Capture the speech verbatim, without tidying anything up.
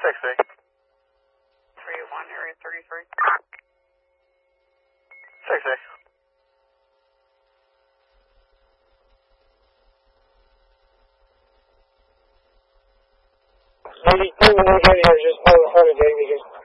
six A. three one, area thirty-three. six A. Maybe when we get here, just hold, hold it, Dave, because